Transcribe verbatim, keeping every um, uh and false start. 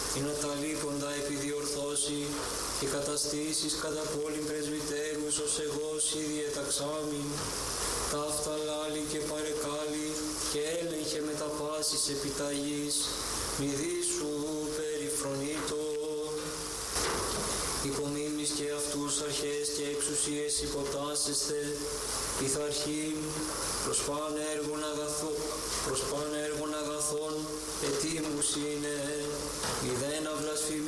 ή να τα λείποντα επιδιορθώσει και καταστήσεις κατά πόλην πρεσβυτέρους ως εγώ ήδη εταξάμιν. Ταύτα λάλη και παρεκάλη και έλεγχε με τα πάσης επιταγής, μη δίσου περιφρονείτο. Υπομίμης και αυτούς αρχές και εξουσίες υποτάσσεστε, πειθαρχήν προς παν έργων αγαθών, προς παν έργων αγαθών ετήμους είναι, μηδέν αυλασφημί